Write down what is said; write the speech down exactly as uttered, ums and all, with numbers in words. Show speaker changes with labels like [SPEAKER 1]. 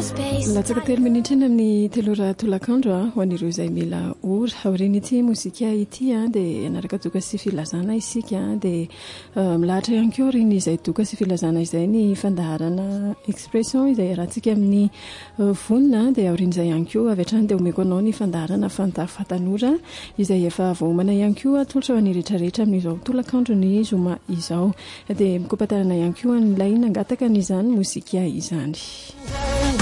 [SPEAKER 1] latsaka telo minitra eny amin'ny telora tolakandro a ho anireo izay mila ora aoriana ity mozika ity a dia anaraka doka sy filazana isika dia milahatra ihany koa riny izay doka sy filazana izay ny fandaharana expression izay rahantsika amin'ny vonina dia aoriana izay ihany koa avy hatrany dia omeko anao ny fandaharana fantafantanora izay efa voamana ihany koa tolotra ho an'ny rehetrarehetra amin'izao tolakandro ny zoma izao dia mikopatarana ihany koa an'ilay nangataka n'izany mozika izany.